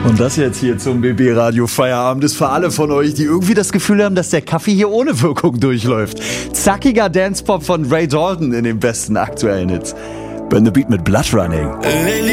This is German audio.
Und das jetzt hier zum BB Radio Feierabend ist für alle von euch, die irgendwie das Gefühl haben, dass der Kaffee hier ohne Wirkung durchläuft. Zackiger Dancepop von Ray Dalton in den besten aktuellen Hits. Burn the Beat mit Blood Running.